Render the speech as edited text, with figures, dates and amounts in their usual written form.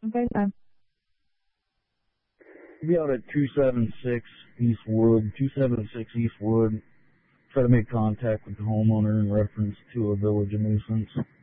Okay, time. Be out at 276 Eastwood, 276 Eastwood. Try to make contact with the homeowner in reference to a village nuisance.